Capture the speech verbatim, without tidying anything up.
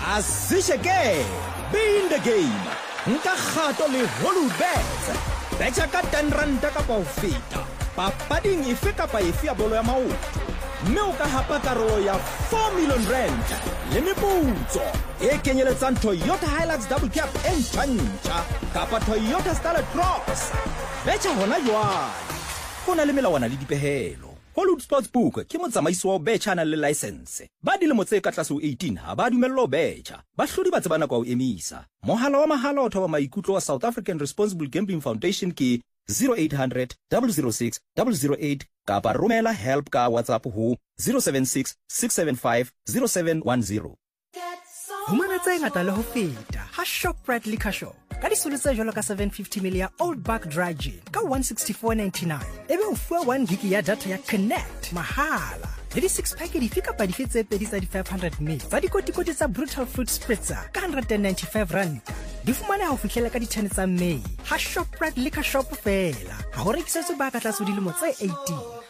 Asisheke, be in the game. Nka kgato le Holubet. Betcha ka ten ranta ka pa feta. Papading ife kapa ife ya bolo ya maoto. Mme o ka hapa karolo ya four million rand. Le meputso e kenyeletsang Toyota Hilux double cab e ntšha kapa Toyota Starlet Cross. Betcha hona jwale. Go na le melawana le dipehelo. Hollywood Sportsbook ke motsamaisi wa betcha na le license. Ba dilemo tse ka tlase ho eighteen ha ba dumellwa betcha. Ba hlodi ba tsebana kwa ho emisa. Mohala wa mahala o thoba maikutlo wa South African Responsible Gambling Foundation ke zero eight hundred, double oh six, double oh eight kapa romela help ka WhatsApp ho zero seven six, six seven five, zero seven one zero. Humana tse ngata le ho feta ha Shoprite Liquor Shop ka disolo tse jwalo ka seven fifty milliliters Old Buck Dry Gin ka one sixty-four ninety-nine ebe o fuwa one gig ya data ya Connect mahala le di six pack di fika pa di fetse pedi tsa di five hundred milliliters tsa dikotikoti tsa Brutal Fruit Spritzer ka one hundred ninety-five rand di fumana ho fihlela ka di ten tsa May ha Shoprite Liquor Shop fela ha ho rekisetswe ba ka tlase dilemo tse eighteen.